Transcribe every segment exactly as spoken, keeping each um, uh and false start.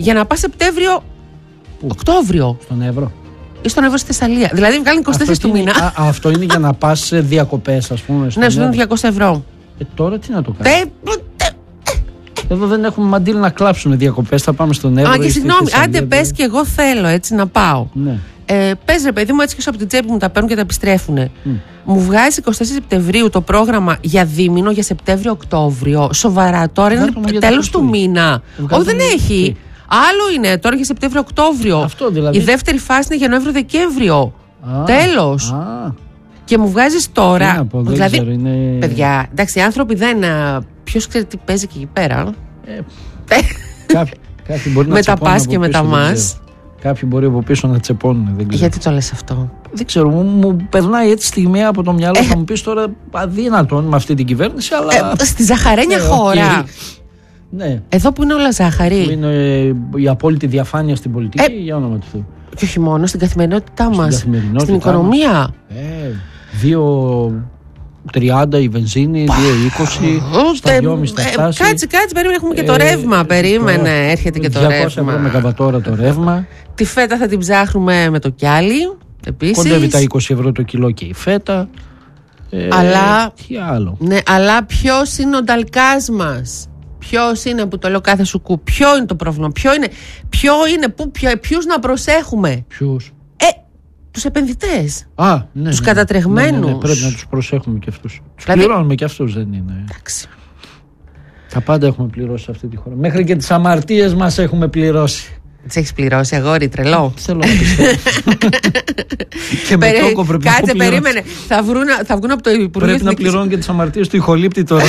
για να πας Σεπτέμβριο, Πού? Οκτώβριο. Στον Εύρο. Ή στον Εύρο στη Θεσσαλία. Δηλαδή βγάλουν είκοσι τέσσερις του μήνα. Α, αυτό είναι για να πας σε διακοπές, ας πούμε. Ναι, σου δίνουν διακόσια ευρώ. Ε, τώρα τι να το κάνεις. Τε, τε, Εδώ δεν έχουμε μαντήλ να κλάψουμε διακοπές. Θα πάμε στον Εύρο. Α, και συγγνώμη, άντε πες και εγώ θέλω έτσι να πάω. Ναι. Ε, πες ρε παιδί μου, έτσι και από την τσέπη μου τα παίρνουν και τα επιστρέφουν. Mm. Μου βγάζει εικοστή τέσσερις Σεπτεμβρίου το πρόγραμμα για δίμηνο για Σεπτέμβριο-Οκτώβριο. Σοβαρά τώρα, είναι τέλος του μήνα. Όχι, δεν έχει. Άλλο είναι τώρα για Σεπτέμβριο-Οκτώβριο. Δηλαδή... Η δεύτερη φάση είναι για Νοέμβριο-Δεκέμβριο. Τέλος. Α. Και μου βγάζεις τώρα. Να πω, δηλαδή, ξέρω, είναι... παιδιά, εντάξει, οι άνθρωποι δεν. Ποιος ξέρει τι παίζει και εκεί πέρα. Ε, κάποιοι, κάποιοι μπορεί να με τα πας και με τα μας. Κάποιοι μπορεί από πίσω να τσεπώνουν. Δεν ξέρω. Γιατί το λες αυτό? Δεν ξέρω, μου, μου περνάει έτσι στιγμή από το μυαλό. Ε, θα μου πεις τώρα αδύνατον με αυτή την κυβέρνηση, αλλά. Ε, στη ζαχαρένια ε, χώρα. Okay. Ναι. Εδώ που είναι όλα ζάχαρη. Που είναι η απόλυτη διαφάνεια στην πολιτική, ε, για όνομα του Θεού. Και όχι μόνο, στην καθημερινότητά στην μας. Καθημερινότητά στην οικονομία. Μας. Ε, δύο τριάντα η βενζίνη, δύο είκοσι στα δυόμισι θα φτάσει. Κάτσε, κάτσε, περίμενε, έχουμε και το ρεύμα. Ε, περίμενε, το, έρχεται και το ρεύμα. διακόσια ευρώ μεγαβατόρα το ρεύμα. Τη φέτα θα την ψάχνουμε με το κιάλι. Επίσης. Κοντεύει τα είκοσι ευρώ το κιλό και η φέτα. Ε, αλλά, τι άλλο. Ναι, αλλά ποιος είναι ο νταλκάς μας? Ποιος είναι, που το λέω κάθε σου κου? Ποιο είναι το πρόβλημα? Ποιο είναι, ποιο είναι που, ποιο, ποιους να προσέχουμε? Ποιους? Ε, τους επενδυτές. Α, ναι, τους ναι, κατατρεγμένους. ναι, ναι, ναι, πρέπει να τους προσέχουμε και αυτούς. Τους δηλαδή... πληρώνουμε και αυτούς, δεν είναι? Εντάξει. Τα πάντα έχουμε πληρώσει σε αυτή τη χώρα. Μέχρι και τις αμαρτίες μας έχουμε πληρώσει. Τις έχεις πληρώσει, αγόρι, τρελό? Θέλω να πιστεύω. Και με τόκο πρέπει να Κάτσε, περίμενε. Θα, βρουν, θα βγουν από το Υπουργείο Πρέπει να πληρώνουν και τις αμαρτίες του ηχολήπτη τώρα.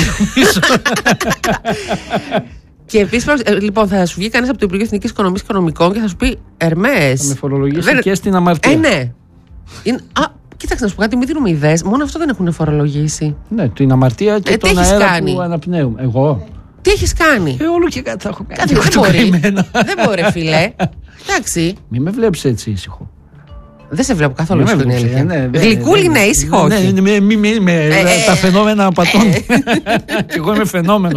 Και επίσης, λοιπόν, θα σου βγει κανείς από το Υπουργείο Εθνικής Οικονομίας και Οικονομικών και θα σου πει Ερμές. Θα με φορολογήσει και στην αμαρτία. Ε, ναι. Είναι, α, κοίταξε να σου πω κάτι, μην δίνουμε ιδέες. Μόνο αυτό δεν έχουν φορολογήσει. Ναι, την αμαρτία και ε, τον αέρα κάνει? Που αναπνέουμε. Εγώ. Τι έχεις κάνει? Ε, όλο και κάτι θα έχω κάνει. Κάτι δεν μπορεί. Δεν μπορεί, φίλε. Εντάξει. Μην με βλέπεις έτσι ήσυχο. Δεν σε βλέπω καθόλου στην αλήθεια. Ναι, Γλυκούλη, ναι, ήσυχο. Ναι, ναι, μη, μη, μη, τα φαινόμενα απατών. Και εγώ είμαι φαινόμενο.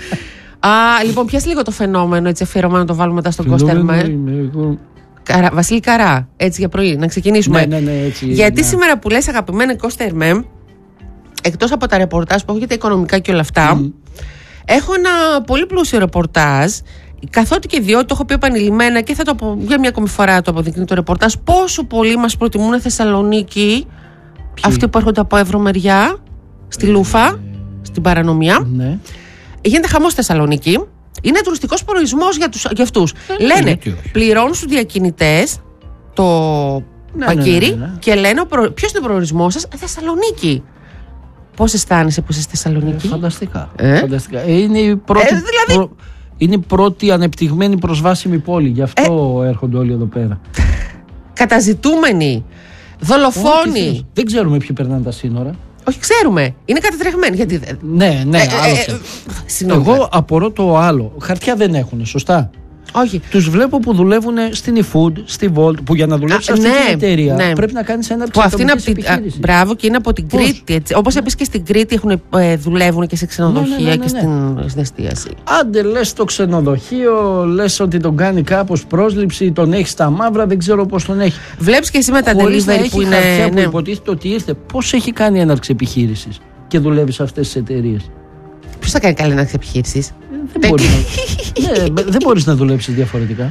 Α, λοιπόν, πιάσε λίγο το φαινόμενο, έτσι αφιερωμένο να το βάλουμε μετά στον Κώστερμε. Καρα, Βασίλη Καρά, έτσι για πρωί, να ξεκινήσουμε. Ναι, ναι, ναι, έτσι, γιατί ναι. Σήμερα που λες, αγαπημένη Κώστερμε, εκτός από τα ρεπορτάζ που έχω για τα οικονομικά και όλα αυτά, mm. έχω ένα πολύ πλούσιο ρεπορτάζ. Καθότι και διότι το έχω πει επανειλημμένα και θα το πω για μια ακόμη φορά, το αποδεικνύει το ρεπορτάζ, πόσο πολύ μας προτιμούν Θεσσαλονίκη. Ποιοι? Αυτοί που έρχονται από Ευρωμεριά, στη Λούφα, ε... στην παρανομία. Ναι. Γίνεται χαμός στη Θεσσαλονίκη. Είναι τουριστικός προορισμός για, τους, για αυτούς. Ε, λένε, πληρώνουν στους διακινητές το ναι, πακύρι, ναι, ναι, ναι, ναι. Και λένε προ... ποιος είναι ο προορισμός σας? Θεσσαλονίκη. Πώς αισθάνεσαι που είσαι στη Θεσσαλονίκη? Ε, φανταστικά. Ε? φανταστικά. Ε, είναι η πρώτη... Ε, δηλαδή... προ... Είναι η πρώτη ανεπτυγμένη προσβάσιμη πόλη. Γι' αυτό ε... έρχονται όλοι εδώ πέρα. Καταζητούμενοι, δολοφόνοι. Δεν ξέρουμε ποιοι περνάνε τα σύνορα. Όχι, ξέρουμε. Είναι κατατρεχμένοι. Γιατί... Ναι, ναι, ε, άλλωστε. Ε, ε, Εγώ απορώ το άλλο. Χαρτιά δεν έχουν, σωστά? Όχι. Τους βλέπω που δουλεύουν στην eFood, στη Volt, που για να δουλέψεις αυτή ναι, την εταιρεία ναι. πρέπει να κάνεις ένα που αυτή είναι από την, α, μπράβο, και είναι από την Πώς? Κρήτη. Όπως επίσης και στην Κρήτη έχουν, ε, δουλεύουν και σε ξενοδοχεία ναι, ναι, ναι, ναι, και στην, στην εστίαση. Άντε λες το ξενοδοχείο, λες ότι τον κάνει κάπως πρόσληψη, τον έχει στα μαύρα, δεν ξέρω πώς τον έχει. Βλέπεις και εσύ με τα delivery που είναι. Χαρτιά ναι. που υποτίθεται ότι ήρθε. Πώς έχει κάνει έναρξη επιχείρησης και δουλεύει σε αυτές τις εταιρείες? Ποιος θα κάνει καλή έναρξη επιχείρησης? Δεν μπορείς να, ναι, δεν μπορείς να δουλέψεις διαφορετικά.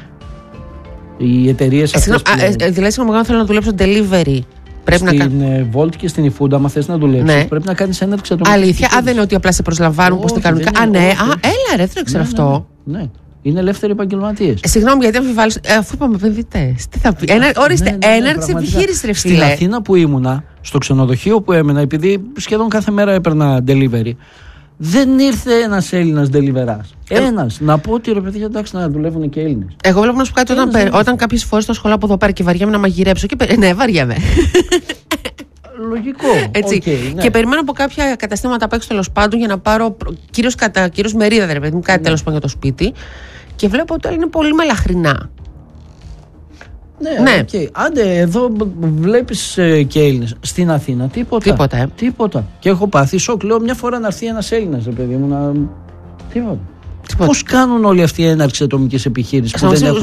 Οι εταιρείες αυτές. Ε, δηλαδή, εγώ θέλω να δουλέψω delivery. Πρέπει στην να κα... Volt και στην eFood, άμα θες να δουλέψεις, ναι. πρέπει να κάνεις έναρξη ατομικής. Αλήθεια, α, δεν είναι ότι απλά σε προσλαμβάνουν πως τα κανονικά. Α, ναι, α, έλα ρε, δεν ξέρω ναι, αυτό. Ναι, ναι. Είναι ελεύθεροι επαγγελματίες. Ε, συγγνώμη, γιατί αμφιβάλλεις, ε, αφού είπαμε επενδυτές. Τι θα πει? Ένα, ορίστε, ναι, ναι, ναι, έναρξη επιχείρηση, ρε φίλε. Στην Αθήνα που ήμουνα, στο ξενοδοχείο που έμενα, επειδή σχεδόν κάθε μέρα έπαιρνα delivery, δεν ήρθε ένας Έλληνας deliverάς. Ένας. Να πω ότι ρε παιδιά, εντάξει, να δουλεύουν και Έλληνες. Εγώ βλέπω να σου πω κάτι, όταν, πε, όταν κάποιες φορές στο σχολείο από εδώ πέρα και βαριέμαι να μαγειρέψω. Και πε, ναι, βαριέμαι. Λογικό. Έτσι. Okay, ναι. Και περιμένω από κάποια καταστήματα απ' έξω τέλος πάντων για να πάρω κυρίως, κατά, κυρίως μερίδα, ρε παιδί μου, κάτι ναι. τέλος πάντων για το σπίτι. Και βλέπω ότι είναι πολύ μελαχρινά. Ναι, ναι. Okay. Άντε, εδώ βλέπεις ε, και Έλληνες. Στην Αθήνα τίποτα. Τίποτα, ε. Τίποτα. Και έχω πάθει σοκ. Λέω μια φορά να έρθει ένας Έλληνας, ρε παιδί μου, να. Τίποτα. Πώς κάνουν όλοι αυτοί οι έναρξη ατομικής επιχείρησης που δεν έχουν